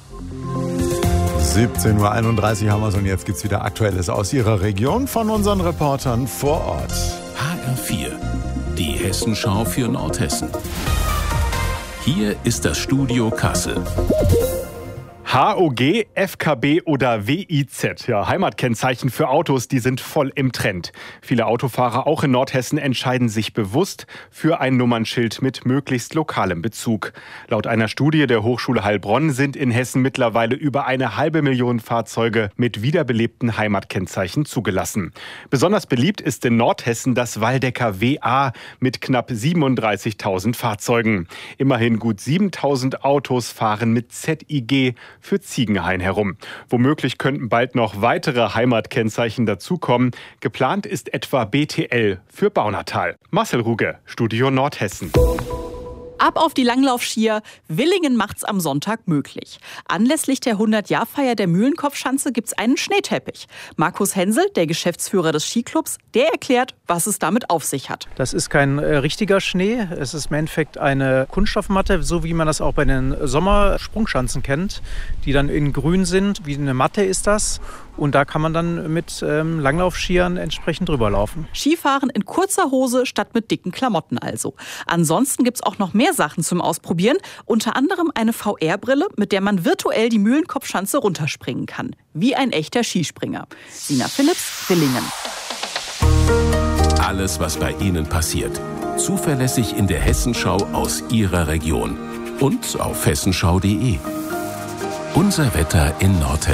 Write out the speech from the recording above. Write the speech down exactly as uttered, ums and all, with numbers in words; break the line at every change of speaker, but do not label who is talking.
siebzehn Uhr einunddreißig haben wir es und jetzt gibt es wieder Aktuelles aus Ihrer Region von unseren Reportern vor Ort.
H R vier, die Hessenschau für Nordhessen. Hier ist das Studio Kassel.
H O G, F K B oder W I Z. Ja, Heimatkennzeichen für Autos, die sind voll im Trend. Viele Autofahrer, auch in Nordhessen, entscheiden sich bewusst für ein Nummernschild mit möglichst lokalem Bezug. Laut einer Studie der Hochschule Heilbronn sind in Hessen mittlerweile über eine halbe Million Fahrzeuge mit wiederbelebten Heimatkennzeichen zugelassen. Besonders beliebt ist in Nordhessen das Waldecker W A mit knapp siebenunddreißigtausend Fahrzeugen. Immerhin gut siebentausend Autos fahren mit Z I G für Ziegenhain herum. Womöglich könnten bald noch weitere Heimatkennzeichen dazukommen. Geplant ist etwa B T L für Baunatal. Marcel Ruge, Studio Nordhessen.
Ab auf die Langlaufskier. Willingen macht's am Sonntag möglich. Anlässlich der hundert-Jahr-Feier der Mühlenkopfschanze gibt's einen Schneeteppich. Markus Hensel, der Geschäftsführer des Skiclubs, der erklärt, was es damit auf sich hat.
Das ist kein äh, richtiger Schnee. Es ist im Endeffekt eine Kunststoffmatte, so wie man das auch bei den Sommersprungschanzen kennt, die dann in grün sind. Wie eine Matte ist das. Und da kann man dann mit ähm, Langlaufskiern entsprechend drüber laufen.
Skifahren in kurzer Hose statt mit dicken Klamotten also. Ansonsten gibt's auch noch mehr Sachen zum Ausprobieren. Unter anderem eine V R-Brille, mit der man virtuell die Mühlenkopfschanze runterspringen kann. Wie ein echter Skispringer. Sina Philipps, Willingen.
Alles, was bei Ihnen passiert. Zuverlässig in der Hessenschau aus Ihrer Region. Und auf hessenschau punkt de. Unser Wetter in Nordhessen.